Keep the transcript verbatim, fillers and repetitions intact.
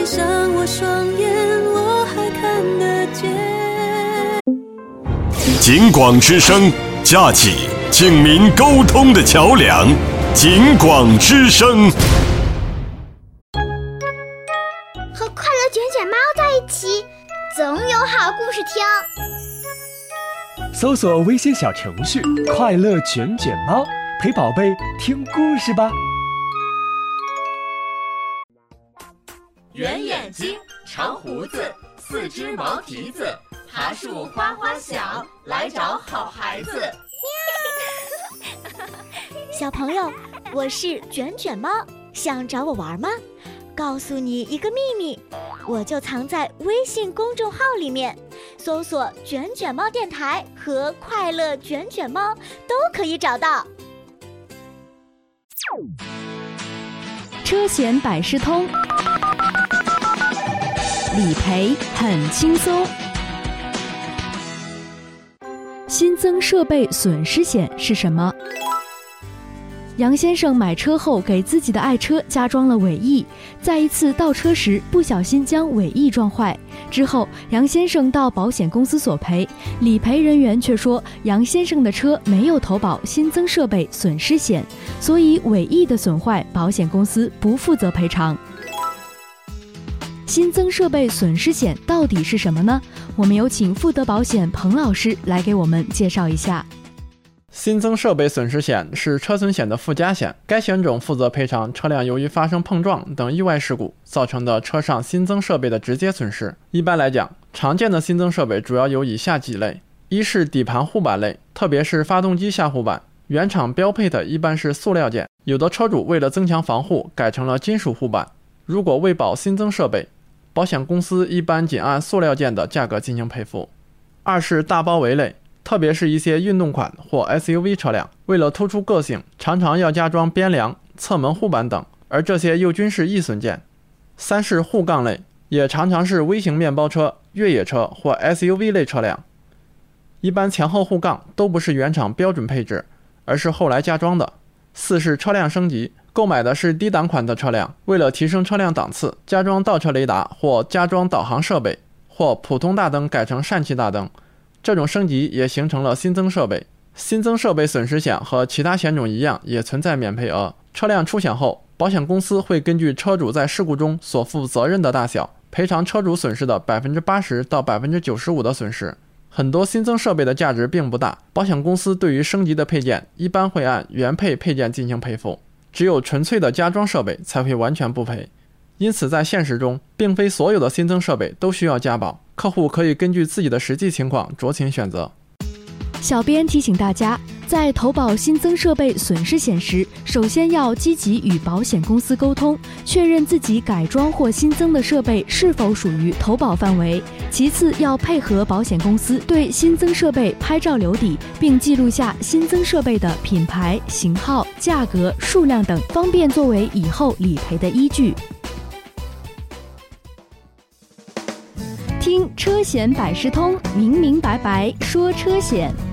上我双眼，我还看得见。 警广之声，架起警民沟通的桥梁。警广之声， 和快乐卷卷猫在一起，总有好故事听。 搜索微信小程序“快乐卷卷猫”，陪宝贝听故事吧。 圆眼睛，长胡子，四只毛蹄子，爬树花花小，来找好孩子。 小朋友，我是卷卷猫，想找我玩吗？告诉你一个秘密，我就藏在微信公众号里面，搜索卷卷猫电台和快乐卷卷猫都可以找到。 车险百事通，理赔很轻松。新增设备损失险是什么？杨先生买车后给自己的爱车加装了尾翼，在一次倒车时不小心将尾翼撞坏，之后杨先生到保险公司索赔，理赔人员却说杨先生的车没有投保新增设备损失险，所以尾翼的损坏保险公司不负责赔偿。新增设备损失险到底是什么呢？我们有请富德保险彭老师来给我们介绍一下。 新增设备损失险是车损险的附加险，该险种负责赔偿车辆由于发生碰撞等意外事故造成的车上新增设备的直接损失。一般来讲，常见的新增设备主要有以下几类：一是底盘护板类，特别是发动机下护板，原厂标配的一般是塑料件，有的车主为了增强防护改成了金属护板。如果未保新增设备，保险公司一般仅按塑料件的价格进行赔付。二是大包围类，特别是一些运动款或 S U V 车辆，为了突出个性，常常要加装边梁、侧门护板等，而这些又均是易损件。三是护杠类，也常常是微型面包车、越野车或 S U V 类车辆，一般前后护杠都不是原厂标准配置，而是后来加装的。四是车辆升级，购买的是低档款的车辆，为了提升车辆档次，加装倒车雷达或加装导航设备，或普通大灯改成氙气大灯，这种升级也形成了新增设备。新增设备损失险和其他险种一样，也存在免赔额。车辆出险后，保险公司会根据车主在事故中所负责任的大小，赔偿车主损失的 百分之八十 到 百分之九十五 的损失。很多新增设备的价值并不大，保险公司对于升级的配件一般会按原配配件进行赔付，只有纯粹的加装设备才会完全不赔。因此在现实中，并非所有的新增设备都需要加保，客户可以根据自己的实际情况酌情选择。 小编提醒大家，在投保新增设备损失险时，首先要积极与保险公司沟通，确认自己改装或新增的设备是否属于投保范围。其次，要配合保险公司对新增设备拍照留底，并记录下新增设备的品牌、型号、价格、数量等，方便作为以后理赔的依据。听车险百事通，明明白白说车险。